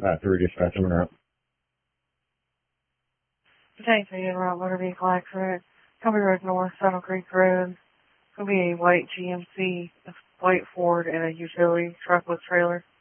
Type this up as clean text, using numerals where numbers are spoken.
3 dispatch on route. Thanks, en route motor vehicle accident. Company Road North, Saddle Creek Road. It's going to be a white GMC, a white Ford, and a utility truck with trailer.